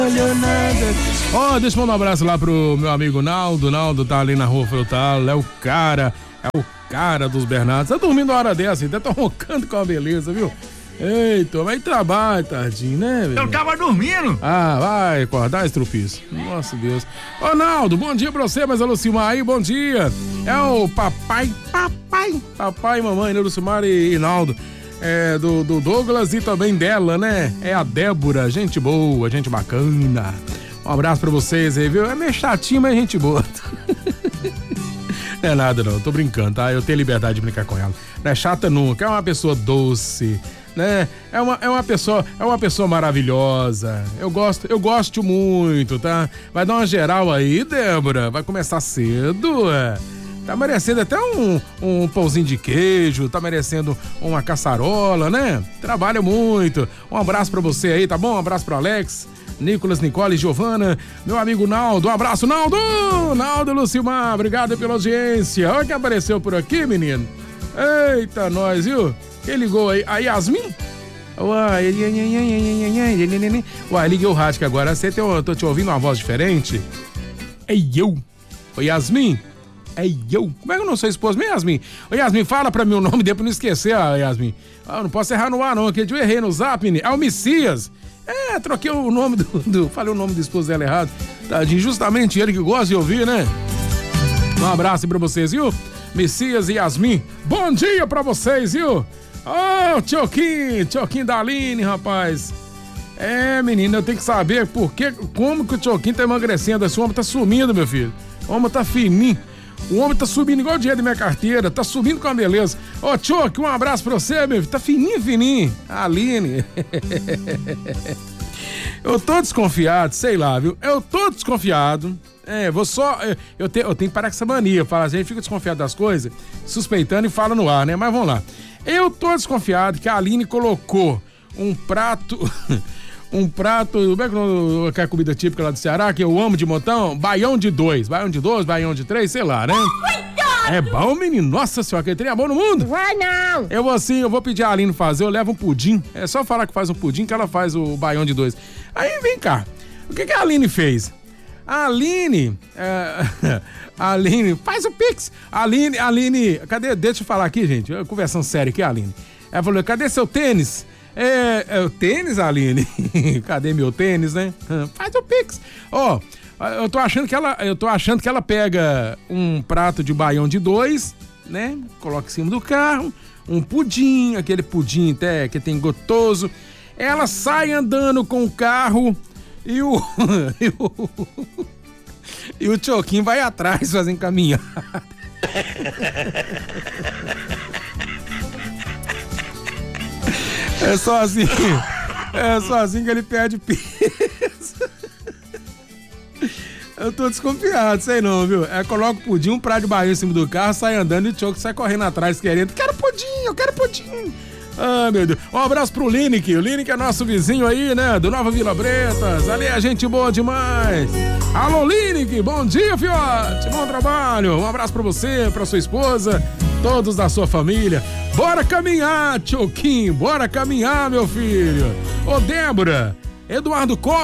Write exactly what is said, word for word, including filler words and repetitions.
Ó, oh, deixa eu mandar um abraço lá pro meu amigo Naldo. Naldo tá ali na rua Frutal, é o cara, é o cara dos Bernardos. Tá dormindo a hora dessa, até tá roncando com a beleza, viu? Eita, mas trabalha, tadinho, né, velho? Eu tava dormindo. Ah, vai acordar, estrupício. Nossa Deus. Ô, Naldo, bom dia pra você, mas a Lucimar aí, bom dia. É o papai, papai, papai e mamãe, né, Lucimar e, e Naldo. É, do, do Douglas e também dela, né? É a Débora, gente boa, gente bacana. Um abraço pra vocês aí, viu? É meio chatinho, mas é gente boa. Não é nada não, tô brincando, tá? Eu tenho liberdade de brincar com ela. Não é chata nunca, é uma pessoa doce, né? É uma, é uma pessoa, é uma pessoa maravilhosa. Eu gosto, eu gosto muito, tá? Vai dar uma geral aí, Débora. Vai começar cedo, é. Tá merecendo até um, um pãozinho de queijo, tá merecendo uma caçarola, né? Trabalha muito. Um abraço pra você aí, tá bom? Um abraço pro Alex, Nicolas, Nicole, Giovana, meu amigo Naldo. Um abraço, Naldo! Naldo Lucimar, obrigado pela audiência. Olha quem apareceu por aqui, menino. Eita, nós, viu? Quem ligou aí? A Yasmin? Uai, Uai, liguei o rádio que agora você tem, eu tô te ouvindo uma voz diferente. É eu. Oi, Yasmin? É eu. Como é que eu não sou esposo mesmo, Yasmin? Ô, Yasmin, fala pra mim o nome dele pra não esquecer, ah, Yasmin. Ah, eu não posso errar no ar, não, que eu errei no zap, menino. É o Messias. É, troquei o nome do, do... Falei o nome do esposo dela errado. Tadinho, justamente ele que gosta de ouvir, né? Um abraço aí pra vocês, viu? Messias e Yasmin. Bom dia pra vocês, viu? Ô, oh, Tioquinho, Tioquinho da Aline, rapaz. É, menina, eu tenho que saber por que, como que o Tioquinho tá emagrecendo. Esse homem tá sumindo, meu filho. O homem tá fininho. O homem tá subindo igual o dinheiro da minha carteira, tá subindo com a beleza. Ô, Tchoque, um abraço pra você, meu filho. Tá fininho, fininho. Aline. Eu tô desconfiado, sei lá, viu? Eu tô desconfiado. É, vou só... Eu, te, eu tenho que parar com essa mania. Fala, a gente fica desconfiado das coisas, suspeitando e fala no ar, né? Mas vamos lá. Eu tô desconfiado que a Aline colocou um prato... Um prato, como é que é, que é a comida típica lá do Ceará, que eu amo de montão? Baião de dois, baião de dois, baião de três, sei lá, né? É bom, menino? Nossa senhora, aquele trem é bom no mundo? Vai não! Eu vou assim, eu vou pedir a Aline fazer, eu levo um pudim. É só falar que faz um pudim que ela faz o baião de dois. Aí, vem cá, o que que a Aline fez? A Aline, é, a Aline, faz o Pix. A Aline, a Aline, cadê, deixa eu falar aqui, gente, conversando sério aqui, a Aline. Ela falou, cadê seu tênis? É, é o tênis, Aline? Cadê meu tênis, né? Faz o Pix. Ó, oh, eu tô achando que ela, eu tô achando que ela pega um prato de baião de dois, né? Coloca em cima do carro, um pudim, aquele pudim até que tem gotoso. Ela sai andando com o carro e o e o, e o Tchoquinho vai atrás fazendo caminhada. É só assim, é só assim que ele perde peso. Eu tô desconfiado, sei não, viu? É, coloca o pudim, um prato de baião em cima do carro, sai andando e o Tchoco sai correndo atrás querendo, quero pudim, eu quero pudim. Ah, meu Deus. Um abraço pro Lineker. O Lineker é nosso vizinho aí, né? Do Nova Vila Bretas. Ali é gente boa demais. Alô, Lineker. Bom dia, fiote. Bom trabalho. Um abraço pra você, pra sua esposa, todos da sua família. Bora caminhar, Tchoquinho. Bora caminhar, meu filho. Ô, Débora. Eduardo Costa.